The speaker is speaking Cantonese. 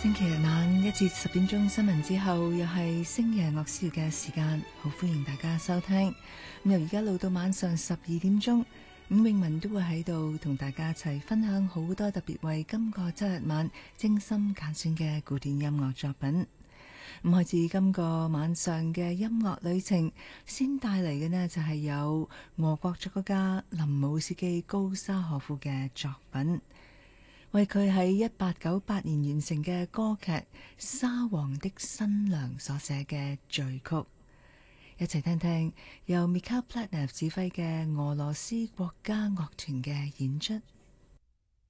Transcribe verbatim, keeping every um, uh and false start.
星期日晚一至十點鐘新聞之後，又係星夜樂師嘅時間，好歡迎大家收聽。咁由而家到到晚上十二點鐘，伍詠雯都會喺度同大家一齊分享好多特別為今個周日晚精心揀選嘅古典音樂作品。咁開始今個晚上嘅音樂旅程，先帶嚟嘅呢就係有俄國作曲家林姆斯基高沙可夫嘅作品。為佢喺一八九八年完成嘅歌劇《沙皇的新娘》所寫嘅序曲，一齊聽聽由 Mikhail Platnev 指揮嘅俄羅斯國家樂團嘅演出。